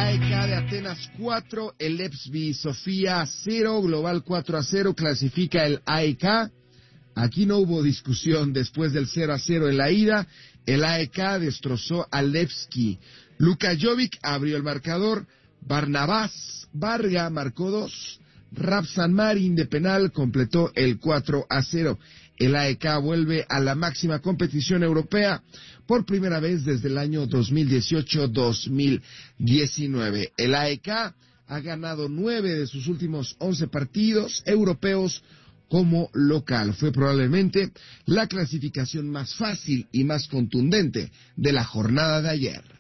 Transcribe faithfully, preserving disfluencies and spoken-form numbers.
A E K de Atenas cuatro, el Levski Sofía cero, global cuatro a cero, clasifica el A E K. Aquí no hubo discusión después del cero a cero en la ida. El A E K destrozó al Levski. Luka Jovic abrió el marcador. Barnabás Varga marcó dos. Rapsan Marin de penal completó el cuatro a cero. El A E K vuelve a la máxima competición europea por primera vez desde el año dos mil dieciocho dos mil diecinueve. El A E K ha ganado nueve de sus últimos once partidos europeos como local. Fue probablemente la clasificación más fácil y más contundente de la jornada de ayer.